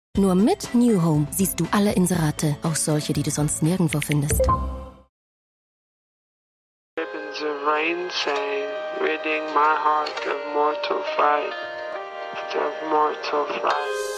Nur mit New Home siehst du alle Inserate, auch solche, die du sonst nirgendwo findest. Ribbons of rain sang, ridding my heart of mortal fright.